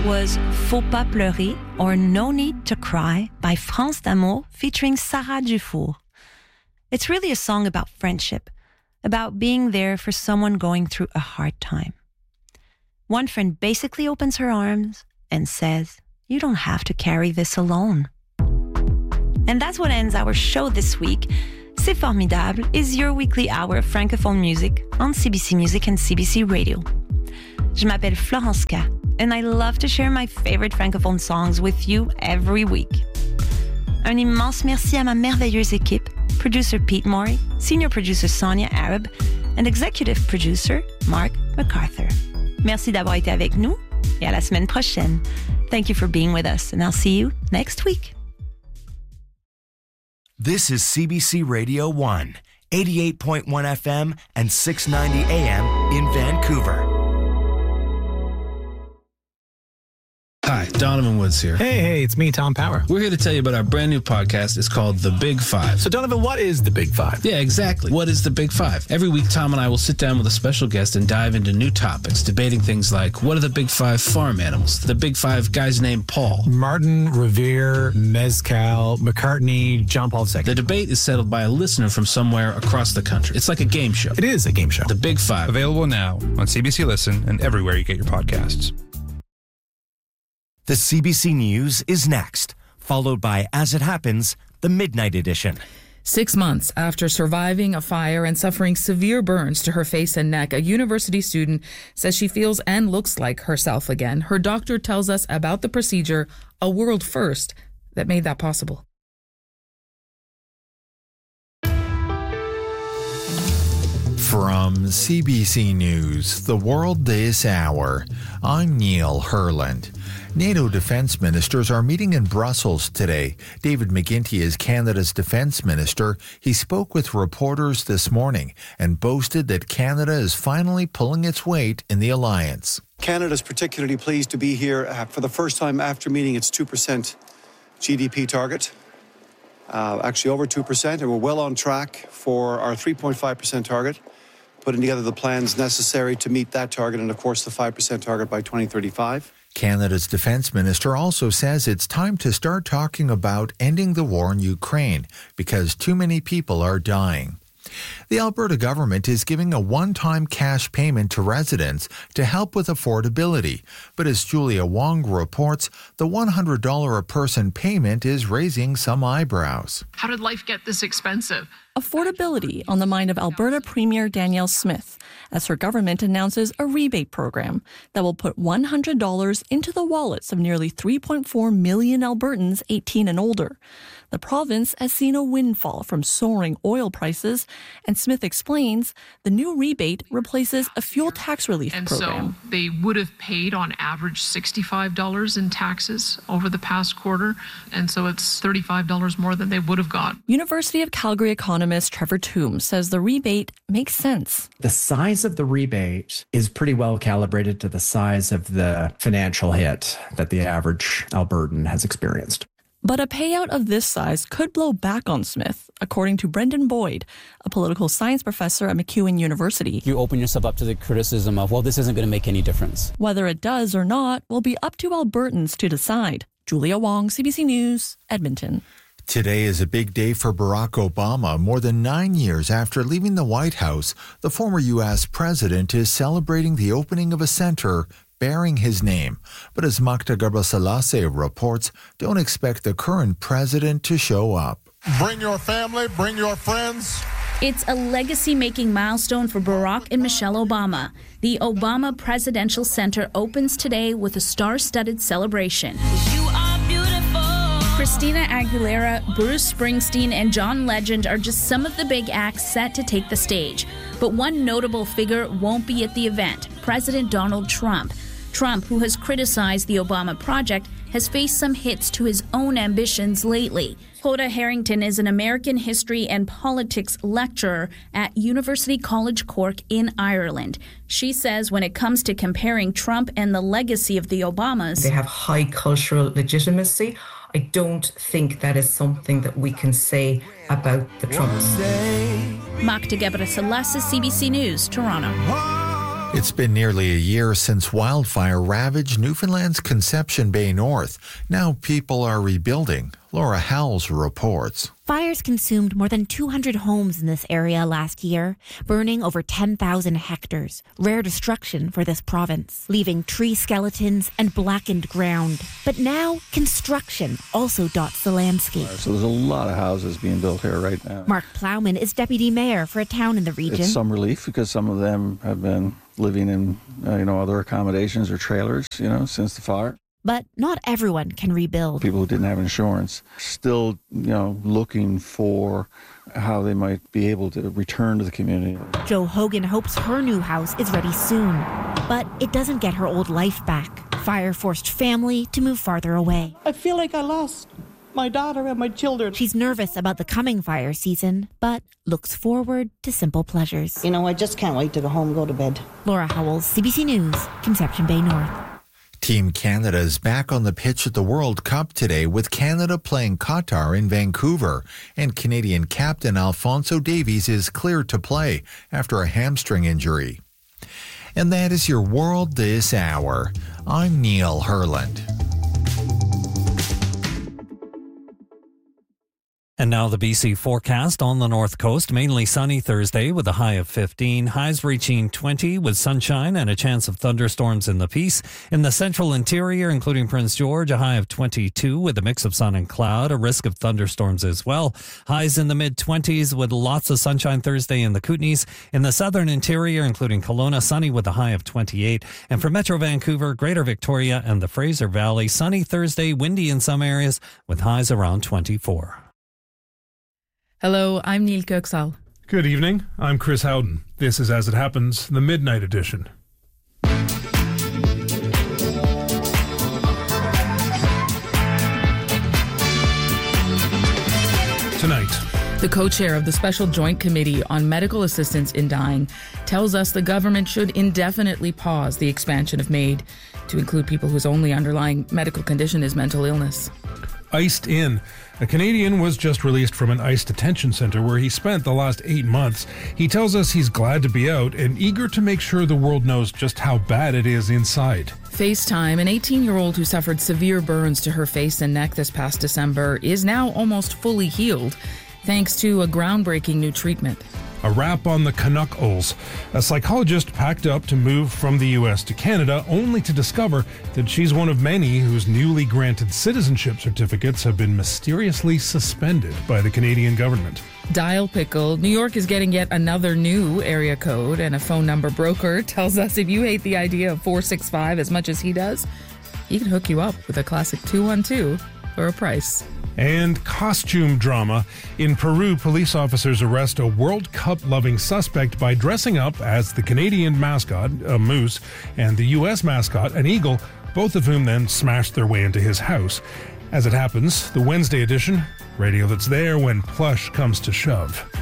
was Faut pas pleurer or No Need to Cry by France d'Amour featuring Sarah Dufour. It's really a song about friendship, about being there for someone going through a hard time. One friend basically opens her arms and says, "You don't have to carry this alone." And that's what ends our show this week. C'est Formidable is your weekly hour of francophone music on CBC Music and CBC Radio. Je m'appelle Florence K, and I love to share my favorite francophone songs with you every week. Un immense merci à ma merveilleuse équipe, producer Pete Morey, senior producer Sonia Arab, and executive producer Mark MacArthur. Merci d'avoir été avec nous, et à la semaine prochaine. Thank you for being with us, and I'll see you next week. This is CBC Radio 1, 88.1 FM and 690 AM in Vancouver. Hi, Donovan Woods here. Hey, it's me, Tom Power. We're here to tell you about our brand new podcast. It's called The Big Five. So, Donovan, what is The Big Five? Yeah, exactly. What is The Big Five? Every week, Tom and I will sit down with a special guest and dive into new topics, debating things like, what are the big five farm animals? The big five guys named Paul. Martin, Revere, Mezcal, McCartney, John Paul II. The debate is settled by a listener from somewhere across the country. It's like a game show. It is a game show. The Big Five. Available now on CBC Listen and everywhere you get your podcasts. The CBC News is next, followed by As It Happens, the Midnight Edition. 6 months after surviving a fire and suffering severe burns to her face and neck, a university student says she feels and looks like herself again. Her doctor tells us about the procedure, a world first, that made that possible. From CBC News, The World This Hour, I'm Neil Herland. NATO defense ministers are meeting in Brussels today. David McGuinty is Canada's defense minister. He spoke with reporters this morning and boasted that Canada is finally pulling its weight in the alliance. Canada is particularly pleased to be here for the first time after meeting its 2% GDP target. Actually over 2%, and we're well on track for our 3.5% target, putting together the plans necessary to meet that target and, of course, the 5% target by 2035. Canada's defense minister also says it's time to start talking about ending the war in Ukraine because too many people are dying. The Alberta government is giving a one-time cash payment to residents to help with affordability. But as Julia Wong reports, the $100 a person payment is raising some eyebrows. How did life get this expensive? Affordability on the mind of Alberta Premier Danielle Smith as her government announces a rebate program that will put $100 into the wallets of nearly 3.4 million Albertans 18 and older. The province has seen a windfall from soaring oil prices, and Smith explains the new rebate replaces a fuel tax relief program. So they would have paid on average $65 in taxes over the past quarter, and so it's $35 more than they would have got. University of Calgary economist Trevor Toombs says the rebate makes sense. The size of the rebate is pretty well calibrated to the size of the financial hit that the average Albertan has experienced. But a payout of this size could blow back on Smith, according to Brendan Boyd, a political science professor at MacEwan University. You open yourself up to the criticism of, well, this isn't going to make any difference. Whether it does or not will be up to Albertans to decide. Julia Wong, CBC News, Edmonton. Today is a big day for Barack Obama. More than 9 years after leaving the White House, the former U.S. president is celebrating the opening of a center bearing his name. But as Makta Garbasalaseh reports, don't expect the current president to show up. Bring your family, bring your friends. It's a legacy-making milestone for Barack and Michelle Obama. The Obama Presidential Center opens today with a star-studded celebration. Christina Aguilera, Bruce Springsteen, and John Legend are just some of the big acts set to take the stage. But one notable figure won't be at the event, President Donald Trump. Trump, who has criticized the Obama project, has faced some hits to his own ambitions lately. Hoda Harrington is an American history and politics lecturer at University College Cork in Ireland. She says when it comes to comparing Trump and the legacy of the Obamas, they have high cultural legitimacy. I don't think that is something that we can say about the Trumps. Makta Gebrselassie, CBC News, Toronto. It's been nearly a year since wildfire ravaged Newfoundland's Conception Bay North. Now people are rebuilding. Laura Howells reports. Fires consumed more than 200 homes in this area last year, burning over 10,000 hectares. Rare destruction for this province, leaving tree skeletons and blackened ground. But now, construction also dots the landscape. So there's a lot of houses being built here right now. Mark Plowman is deputy mayor for a town in the region. It's some relief because some of them have been living in, other accommodations or trailers, since the fire. But not everyone can rebuild. People who didn't have insurance still, looking for how they might be able to return to the community. Jo Hogan hopes her new house is ready soon, but it doesn't get her old life back. Fire forced family to move farther away. I feel like I lost my daughter and my children. She's nervous about the coming fire season, but looks forward to simple pleasures. I just can't wait to go home and go to bed. Laura Howells, CBC News, Conception Bay North. Team Canada is back on the pitch at the World Cup today with Canada playing Qatar in Vancouver. And Canadian captain Alphonso Davies is cleared to play after a hamstring injury. And that is your world this hour. I'm Neil Herland. And now the BC forecast on the north coast. Mainly sunny Thursday with a high of 15. Highs reaching 20 with sunshine and a chance of thunderstorms in the Peace. In the central interior, including Prince George, a high of 22 with a mix of sun and cloud. A risk of thunderstorms as well. Highs in the mid-20s with lots of sunshine Thursday in the Kootenays. In the southern interior, including Kelowna, sunny with a high of 28. And for Metro Vancouver, Greater Victoria and the Fraser Valley, sunny Thursday, windy in some areas with highs around 24. Hello, I'm Neil Köksal. Good evening. I'm Chris Howden. This is As It Happens, the Midnight Edition. Tonight, the co-chair of the Special Joint Committee on Medical Assistance in Dying tells us the government should indefinitely pause the expansion of MAID to include people whose only underlying medical condition is mental illness. Iced in. A Canadian was just released from an ICE detention center where he spent the last 8 months. He tells us he's glad to be out and eager to make sure the world knows just how bad it is inside. FaceTime, an 18-year-old who suffered severe burns to her face and neck this past December, is now almost fully healed thanks to a groundbreaking new treatment. A wrap on the Canuck-Ols. A psychologist packed up to move from the U.S. to Canada, only to discover that she's one of many whose newly granted citizenship certificates have been mysteriously suspended by the Canadian government. Dial Pickle, New York is getting yet another new area code, and a phone number broker tells us if you hate the idea of 465 as much as he does, he can hook you up with a classic 212 for a price. And costume drama. In Peru, police officers arrest a World Cup-loving suspect by dressing up as the Canadian mascot, a moose, and the U.S. mascot, an eagle, both of whom then smashed their way into his house. As it happens, the Wednesday edition, radio that's there when plush comes to shove.